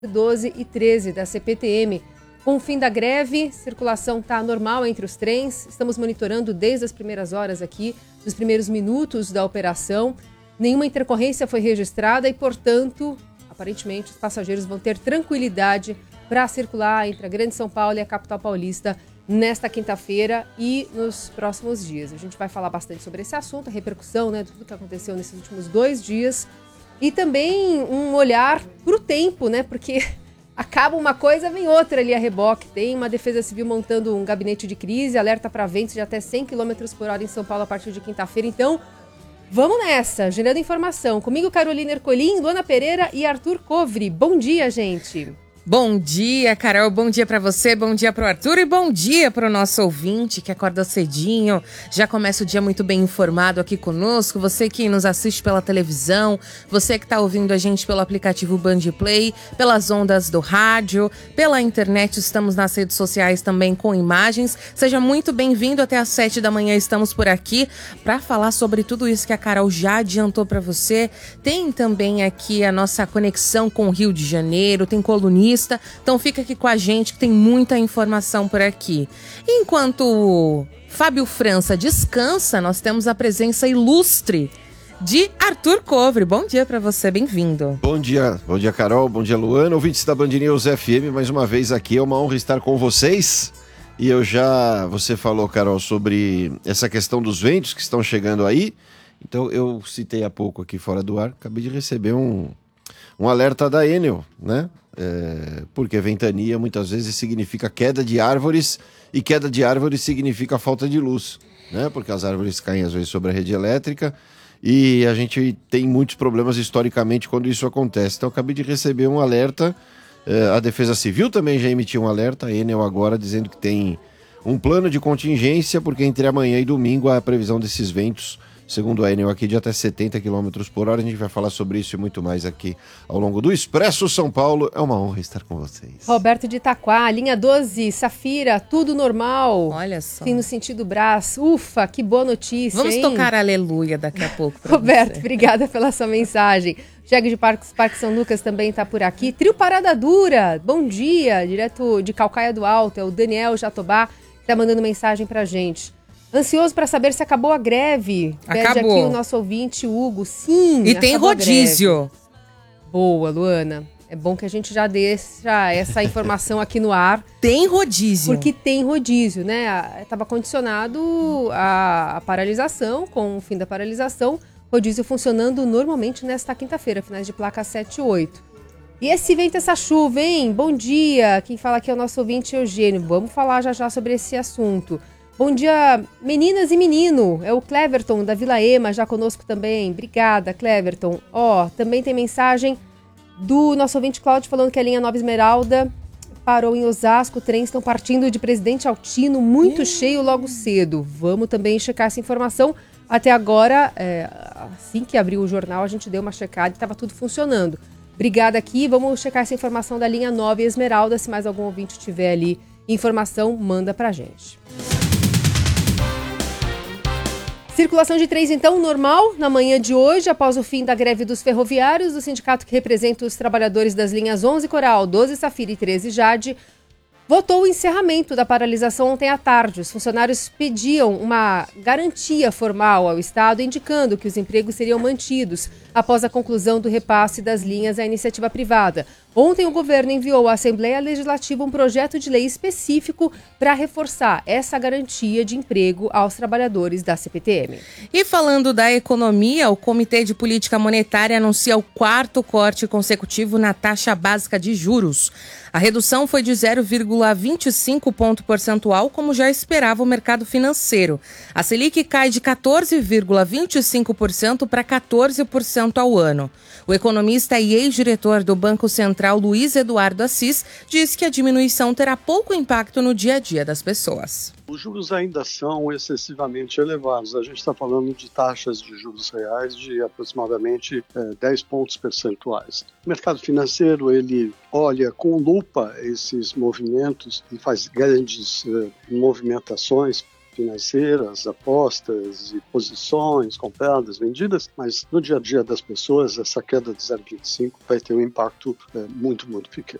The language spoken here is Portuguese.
12 e 13 da CPTM. Com o fim da greve, circulação está normal entre os trens. Estamos monitorando desde as primeiras horas aqui, dos primeiros minutos da operação. Nenhuma intercorrência foi registrada e, portanto, aparentemente, os passageiros vão ter tranquilidade para circular entre a Grande São Paulo e a capital paulista nesta quinta-feira e nos próximos dias. A gente vai falar bastante sobre esse assunto, a repercussão, de tudo que aconteceu nesses últimos 2 dias. E também um olhar para o tempo, porque acaba uma coisa, vem outra ali a reboque. Tem uma Defesa Civil montando um gabinete de crise, alerta para ventos de até 100 km por hora em São Paulo a partir de quinta-feira. Então, vamos nessa, gerando informação. Comigo, Carolina Ercolim, Luana Pereira e Arthur Covre. Bom dia, gente. Bom dia, Carol. Bom dia pra você, bom dia pro Arthur e bom dia pro nosso ouvinte que acorda cedinho. Já começa o dia muito bem informado aqui conosco. Você que nos assiste pela televisão, você que tá ouvindo a gente pelo aplicativo Band Play, pelas ondas do rádio, pela internet, estamos nas redes sociais também com imagens. Seja muito bem-vindo, até às 7 da manhã estamos por aqui para falar sobre tudo isso que a Carol já adiantou para você. Tem também aqui a nossa conexão com o Rio de Janeiro, tem colunista. Então fica aqui com a gente que tem muita informação por aqui. Enquanto o Fábio França descansa, nós temos a presença ilustre de Arthur Covre. Bom dia para você, bem-vindo. Bom dia Carol, bom dia Luana, ouvintes da Band News FM, mais uma vez aqui, é uma honra estar com vocês. E você falou, Carol, sobre essa questão dos ventos que estão chegando aí. Então eu citei há pouco aqui fora do ar, acabei de receber um alerta da Enel, porque ventania muitas vezes significa queda de árvores e queda de árvores significa falta de luz, porque as árvores caem às vezes sobre a rede elétrica e a gente tem muitos problemas historicamente quando isso acontece. Então eu acabei de receber um alerta, a Defesa Civil também já emitiu um alerta, a Enel agora dizendo que tem um plano de contingência porque entre amanhã e domingo há a previsão desses ventos, segundo a Enel aqui, de até 70 km por hora. A gente vai falar sobre isso e muito mais aqui ao longo do Expresso São Paulo. É uma honra estar com vocês. Roberto de Itaquá, linha 12, Safira, tudo normal. Olha só. Sim, no sentido braço. Ufa, que boa notícia, Vamos tocar aleluia daqui a pouco. Roberto, obrigada pela sua mensagem. Jeg de Parque São Lucas também está por aqui. Trio Parada Dura, bom dia, direto de Calcaia do Alto. É o Daniel Jatobá que está mandando mensagem pra gente. Ansioso para saber se acabou a greve. Pede aqui o nosso ouvinte, Hugo. Sim, e tem rodízio. Boa, Luana. É bom que a gente já deixa essa informação aqui no ar. Tem rodízio. Porque tem rodízio, Estava condicionado a paralisação, com o fim da paralisação, rodízio funcionando normalmente nesta quinta-feira, finais de placa 7 e 8. E esse vento, essa chuva, hein? Bom dia. Quem fala aqui é o nosso ouvinte Eugênio. Vamos falar já sobre esse assunto. Bom dia, meninas e menino. É o Cleverton, da Vila Ema, já conosco também. Obrigada, Cleverton. Também tem mensagem do nosso ouvinte Cláudio falando que a linha Nova Esmeralda parou em Osasco. Trens estão partindo de Presidente Altino, muito cheio logo cedo. Vamos também checar essa informação. Até agora, assim que abriu o jornal, a gente deu uma checada e estava tudo funcionando. Obrigada aqui. Vamos checar essa informação da linha Nova Esmeralda. Se mais algum ouvinte tiver ali informação, manda pra gente. Circulação de trens, então, normal na manhã de hoje, após o fim da greve dos ferroviários. O sindicato que representa os trabalhadores das linhas 11 Coral, 12 Safira e 13 Jade votou o encerramento da paralisação ontem à tarde. Os funcionários pediam uma garantia formal ao Estado, indicando que os empregos seriam mantidos após a conclusão do repasse das linhas à iniciativa privada. Ontem, o governo enviou à Assembleia Legislativa um projeto de lei específico para reforçar essa garantia de emprego aos trabalhadores da CPTM. E falando da economia, o Comitê de Política Monetária anuncia o 4º corte consecutivo na taxa básica de juros. A redução foi de 0,25 ponto percentual, como já esperava o mercado financeiro. A Selic cai de 14,25% para 14% ao ano. O economista e ex-diretor do Banco Central, Luiz Eduardo Assis, diz que a diminuição terá pouco impacto no dia a dia das pessoas. Os juros ainda são excessivamente elevados. A gente está falando de taxas de juros reais de aproximadamente 10 pontos percentuais. O mercado financeiro, ele olha com lupa esses movimentos e faz grandes movimentações financeiras, apostas e posições compradas, vendidas, mas no dia a dia das pessoas, essa queda de 0,25 vai ter um impacto muito, muito pequeno.